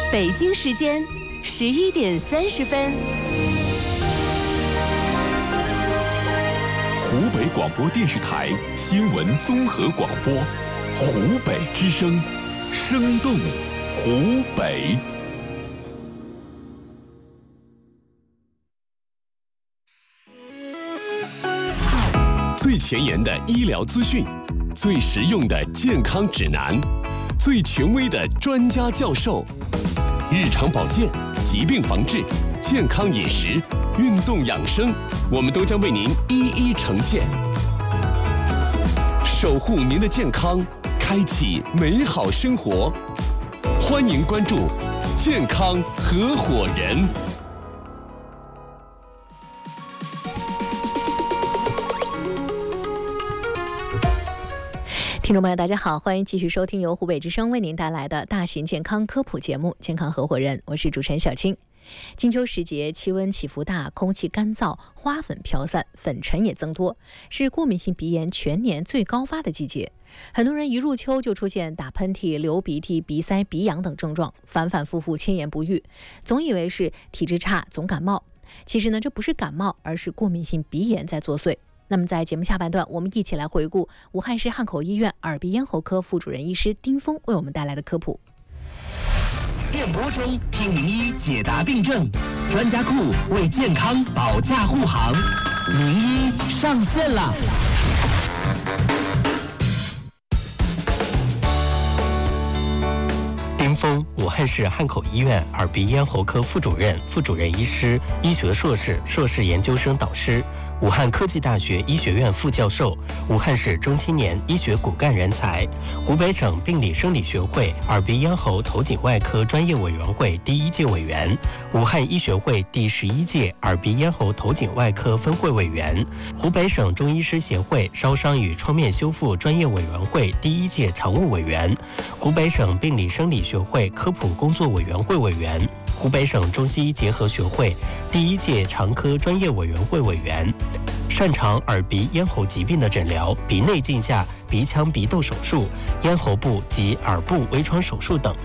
北京时间11点30分。 湖北广播电视台新闻综合广播，湖北之声，生动湖北。最前沿的医疗资讯，最实用的健康指南，最权威的专家教授，日常保健、疾病防治、健康饮食、运动养生，我们都将为您一一呈现，守护您的健康，开启美好生活。欢迎关注健康合伙人。 听众朋友大家好，欢迎继续收听由湖北之声为您带来的大型健康科普节目《健康合伙人》，我是主持人小青。金秋时节，气温起伏大，空气干燥，花粉飘散，粉尘也增多，是过敏性鼻炎全年最高发的季节。很多人一入秋就出现打喷嚏、流鼻涕、鼻塞、鼻痒等症状，反反复复，千言不愈，总以为是体质差，总感冒。其实呢，这不是感冒，而是过敏性鼻炎在作祟。那么在节目下半段，我们一起来回顾武汉市汉口医院耳鼻咽喉科副主任医师丁峰为我们带来的科普。 电波中听名医解答病症，专家库为健康保驾护航，名医上线了。丁峰，武汉市汉口医院耳鼻咽喉科副主任、副主任医师、医学硕士、硕士研究生导师，武汉科技大学医学院副教授，武汉市中青年医学骨干人才，湖北省病理生理学会耳鼻咽喉头颈外科专业委员会第1届委员，武汉医学会第11届耳鼻咽喉头颈外科分会委员，湖北省中医师协会烧伤与创面修复专业委员会第1届常务委员，湖北省病理生理学会科普工作委员会委员，湖北省中西医结合学会第1届常科专业委员会委员，擅长耳鼻咽喉疾病的诊疗，鼻内镜下、鼻腔鼻窦手术、咽喉部及耳部微创手术等。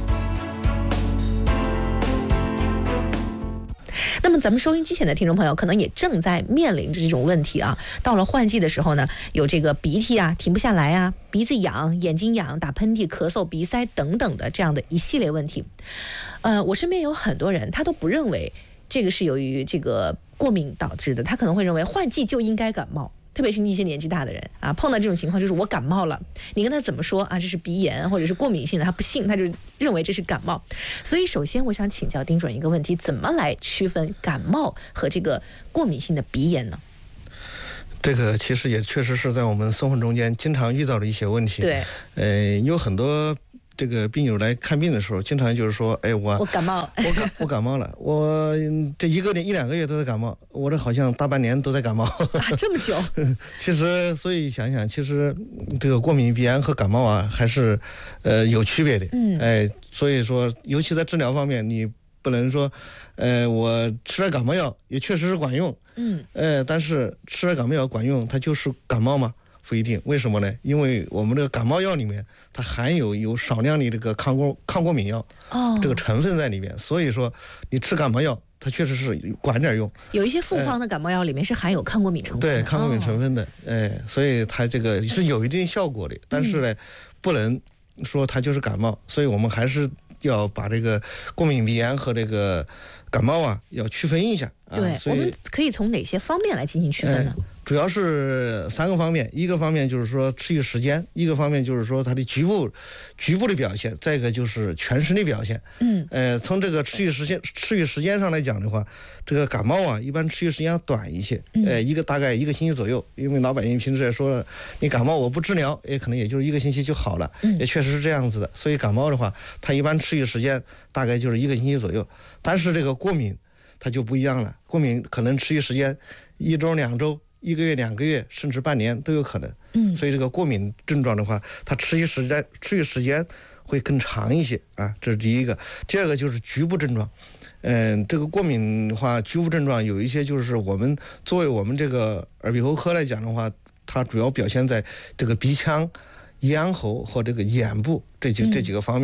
那么咱们收音机前的听众朋友可能也正在面临着这种问题啊，到了换季的时候呢，有这个鼻涕啊停不下来啊，鼻子痒、眼睛痒、打喷嚏、咳嗽、鼻塞等等的这样的一系列问题。我身边有很多人他都不认为这个是由于这个过敏导致的，他可能会认为换季就应该感冒，特别是一些年纪大的人啊，碰到这种情况就是我感冒了，你跟他怎么说啊？这是鼻炎或者是过敏性的，他不信，他就认为这是感冒。所以首先我想请教丁主任一个问题，怎么来区分感冒和这个过敏性的鼻炎呢？ 这个其实也确实是在我们生活中间经常遇到的一些问题。 对， 有很多这个病友来看病的时候，经常就是说，哎，我感冒了， 我感冒了，我这12个月都在感冒，我这好像大半年都在感冒啊，这么久。 其实，所以想想，其实这个过敏鼻炎和感冒啊，还是有区别的。所以说，尤其在治疗方面，你不能说，我吃了感冒药也确实是管用，但是吃了感冒药管用，它就是感冒吗？不一定。为什么呢？因为我们这个感冒药里面它含有少量的这个抗过敏药这个成分在里面，所以说你吃感冒药它确实是管点用。 有一些复方的感冒药里面是含有抗过敏成分的， 对，抗过敏成分的，所以它这个是有一定效果的，但是呢，不能说它就是感冒，所以我们还是要把这个过敏鼻炎和这个感冒啊要区分一下。 对，我们可以从哪些方面来进行区分呢？ 主要是3个方面，一个方面就是说持续时间，一个方面就是说它的局部的表现，再一个就是全身的表现。从这个持续时间上来讲的话，这个感冒啊一般持续时间要短一些，大概1个星期左右，因为老百姓平时也说你感冒我不治疗，可能也就是1个星期就好了，也确实是这样子的。所以感冒的话，它一般持续时间大概就是1个星期左右，但是这个过敏它就不一样了，过敏可能持续时间1周、2周、1个月、2个月，甚至半年都有可能。所以这个过敏症状的话，它持续时间会更长一些啊，这是第一个。第二个就是局部症状。这个过敏的话，局部症状有一些就是作为我们这个耳鼻喉科来讲的话，它主要表现在这个鼻腔、咽喉和这个眼部这几个方面。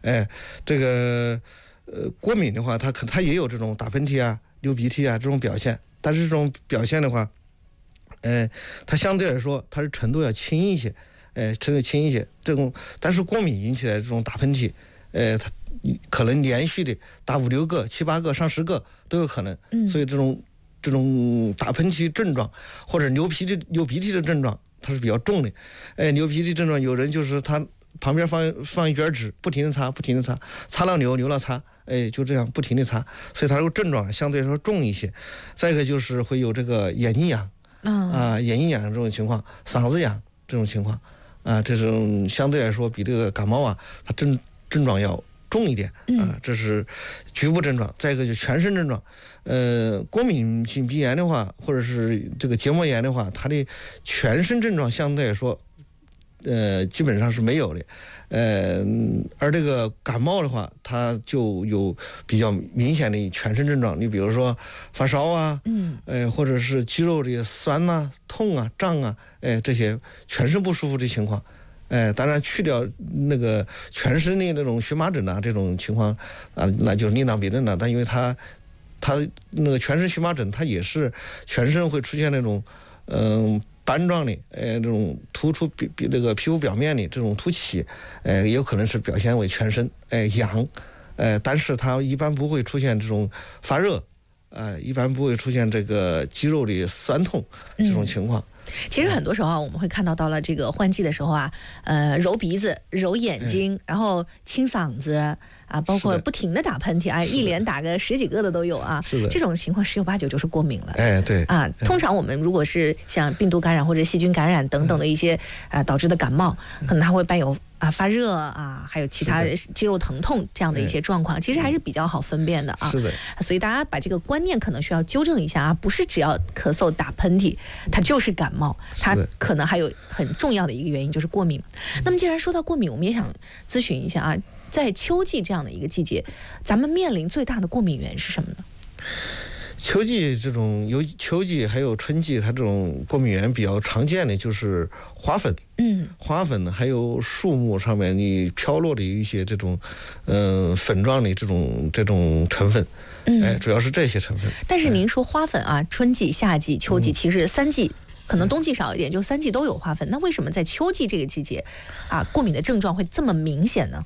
这个过敏的话，它也有这种打喷嚏啊、流鼻涕啊这种表现，但是这种表现的话，它相对来说它是程度要轻一些，程度轻一些。这种但是过敏引起的这种打喷嚏，它可能连续的打5、6个、7、8个、上10个都有可能。所以这种打喷嚏症状或者流鼻涕的症状，它是比较重的。流鼻涕症状，有人就是他旁边放一卷纸，不停的擦，擦了流了擦，就这样不停的擦，所以它这个症状相对来说重一些。再一个就是会有这个眼睛痒，眼睛痒这种情况，嗓子痒这种情况，这种相对来说比这个感冒啊，它症状要重一点这是局部症状。再一个就全身症状，过敏性鼻炎的话，或者是这个结膜炎的话，它的全身症状相对来说基本上是没有的，而这个感冒的话，它就有比较明显的全身症状。你比如说发烧啊，或者是肌肉这些酸啊、痛啊、胀啊，这些全身不舒服的情况。当然去掉那个全身的那种荨麻疹啊这种情况那就是另当别论了。但因为它那个全身荨麻疹，它也是全身会出现那种斑状的，这种突出这个皮肤表面的这种凸起，也有可能是表现为全身痒，但是它一般不会出现这种发热，一般不会出现这个肌肉的酸痛这种情况。 其实很多时候我们会看到了这个换季的时候揉鼻子、揉眼睛，然后清嗓子包括不停的打喷嚏一连打个10几个的都有是的， 这种情况10有8九就是过敏了。 对通常我们如果是像病毒感染或者细菌感染等等的一些导致的感冒，可能它会伴有发热还有其他肌肉疼痛这样的一些状况，其实还是比较好分辨的是的， 所以大家把这个观念可能需要纠正一下不是只要咳嗽打喷嚏它就是感冒，它可能还有很重要的一个原因就是过敏。那么既然说到过敏，我们也想咨询一下在秋季这样的一个季节，咱们面临最大的过敏源是什么呢？ 秋季这种有秋季还有春季，它这种过敏源比较常见的就是花粉，花粉还有树木上面你飘落的一些这种粉状的这种成分，主要是这些成分。 但是您说花粉春季、夏季、秋季，其实3季。可能冬季少一点，就3季都有花粉。那为什么在秋季这个季节过敏的症状会这么明显呢？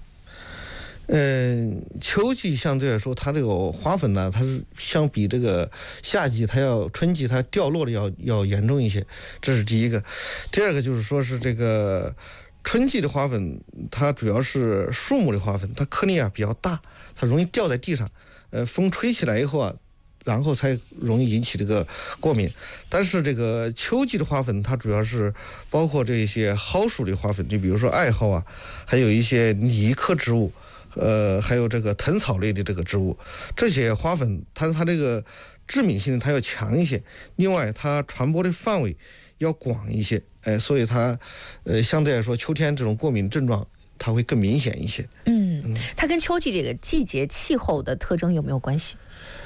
秋季相对来说，它这个花粉呢，它是相比这个夏季，春季它掉落的要严重一些，这是第一个。第二个就是说是这个春季的花粉，它主要是树木的花粉，它颗粒比较大，它容易掉在地上，风吹起来以后然后才容易引起这个过敏。但是这个秋季的花粉，它主要是包括这些蒿属的花粉，就比如说艾蒿还有一些拟科植物，还有这个藤草类的这个植物，这些花粉它这个致敏性它要强一些，另外它传播的范围要广一些，所以它相对来说秋天这种过敏症状它会更明显一些。 它跟秋季这个季节气候的特征有没有关系？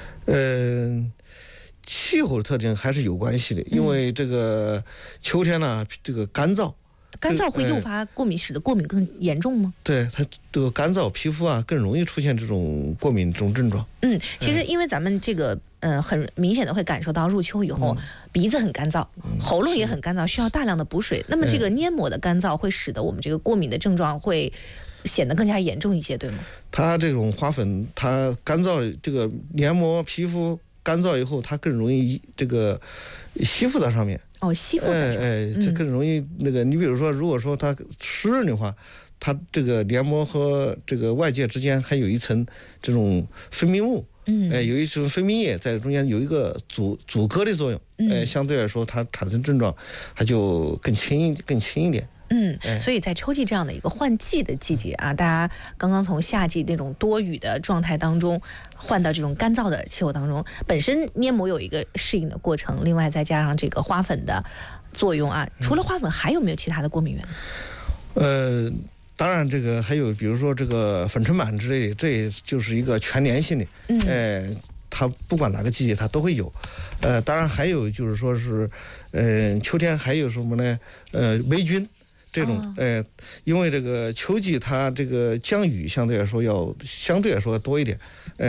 气候的特征还是有关系的，因为这个秋天呢，这个干燥会诱发过敏，使得过敏更严重吗？ 对，它这个干燥，皮肤更容易出现这种过敏这种症状。 其实因为咱们这个很明显的会感受到入秋以后鼻子很干燥，喉咙也很干燥，需要大量的补水。那么这个黏膜的干燥会使得我们这个过敏的症状会显得更加严重一些，对吗？ 它这种花粉，它干燥，这个黏膜皮肤干燥以后，它更容易这个吸附到上面。 吸附在上面， 这更容易那个。你比如说，如果说它湿润的话，它这个黏膜和这个外界之间还有一层这种分泌物，有一层分泌液在中间有一个阻隔的作用，相对来说它产生症状它就更轻一点。 所以在秋季这样的一个换季的季节大家刚刚从夏季那种多雨的状态当中换到这种干燥的气候当中，本身黏膜有一个适应的过程，另外再加上这个花粉的作用除了花粉还有没有其他的过敏源？ 当然这个还有比如说这个粉尘螨之类的，这也就是一个全年性的，它不管哪个季节它都会有。当然还有就是说是秋天还有什么呢？霉菌， 这种因为这个秋季它这个降雨相对来说多一点，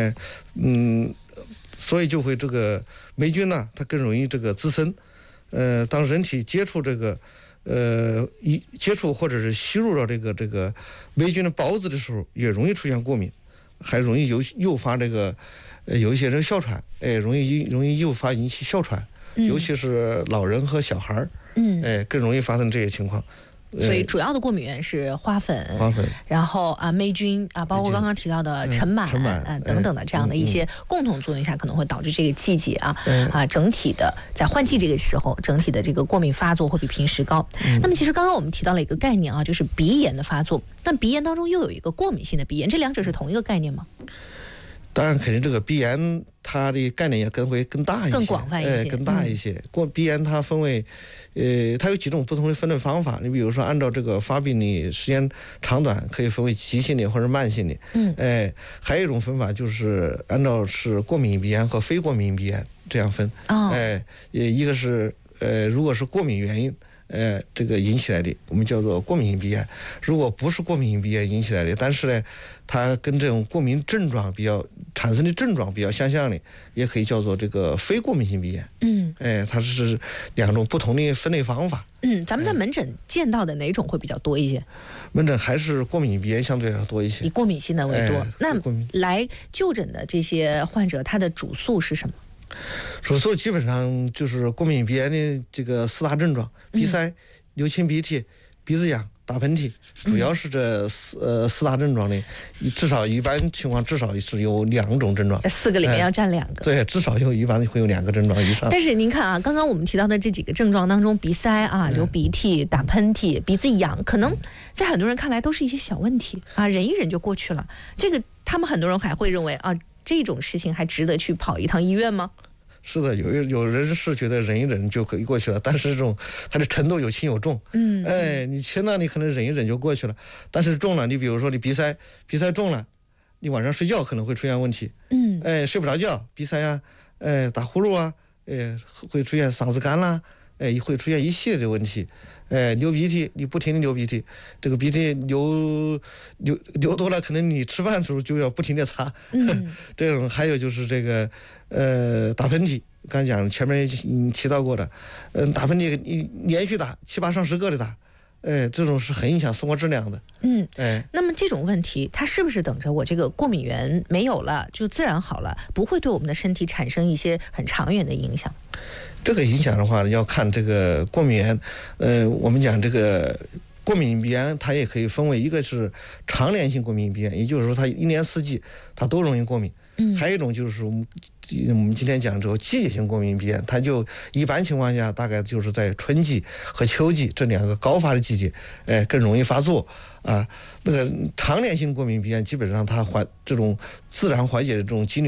所以就会这个霉菌呢，它更容易这个滋生。当人体接触这个接触或者是吸入到这个霉菌的孢子的时候，也容易出现过敏，还容易诱发这个有一些人哮喘，容易诱发引起哮喘，尤其是老人和小孩更容易发生这些情况。 所以主要的过敏源是花粉，然后霉菌包括刚刚提到的尘螨等等的这样的一些共同作用下，可能会导致这个季节整体的在换季这个时候，整体的这个过敏发作会比平时高。那么其实刚刚我们提到了一个概念就是鼻炎的发作，但鼻炎当中又有一个过敏性的鼻炎，这两者是同一个概念吗？ 当然，肯定这个鼻炎它的概念也会更大一些， 更广泛一些， 更大一些。鼻炎它分为，它有几种不同的分类方法。你比如说，按照这个发病的时间长短，可以分为急性的或者慢性的。还有一种分法就是按照是过敏性鼻炎和非过敏性鼻炎这样分。一个是如果是过敏原因。这个引起来的，我们叫做过敏性鼻炎。如果不是过敏性鼻炎引起来的，但是呢，它跟这种过敏症状产生的症状比较相像的，也可以叫做这个非过敏性鼻炎。它是两种不同的分类方法。 咱们在门诊见到的哪种会比较多一些？ 门诊还是过敏性鼻炎相对要多一些， 以过敏性的为多。那来就诊的这些患者，他的主诉是什么？ 主诉基本上就是过敏性鼻炎的这个4大症状：鼻塞、流清鼻涕、鼻子痒、打喷嚏，主要是这四大症状的，至少一般情况至少是有2种症状。 这4个里面要占2个。 对，至少一般会有2个症状以上。 但是您看刚刚我们提到的这几个症状当中，鼻塞流鼻涕、打喷嚏、鼻子痒，可能在很多人看来都是一些小问题忍一忍就过去了。这个他们很多人还会认为这种事情还值得去跑一趟医院吗？ 是的，有人是觉得忍一忍就可以过去了，但是这种它的程度有轻有重。你轻了你可能忍一忍就过去了，但是重了，你比如说你鼻塞重了，你晚上睡觉可能会出现问题。睡不着觉，鼻塞打呼噜会出现嗓子干啦，会出现一系列的问题。流鼻涕，你不停的流鼻涕，这个鼻涕流多了，可能你吃饭的时候就要不停的擦。这种还有就是这个打喷嚏，刚才讲前面提到过的，打喷嚏你连续打7、8上10个的打，这种是很影响生活质量的。 那么这种问题，它是不是等着我这个过敏源没有了就自然好了，不会对我们的身体产生一些很长远的影响？ 这个影响的话，要看这个过敏源。我们讲这个过敏鼻炎，它也可以分为一个是常年性过敏鼻炎，也就是说它1年4季它都容易过敏。还有一种就是我们今天讲这个季节性过敏鼻炎，它就一般情况下大概就是在春季和秋季这2个高发的季节，更容易发作。那个常年性过敏鼻炎基本上它这种自然缓解的这种几率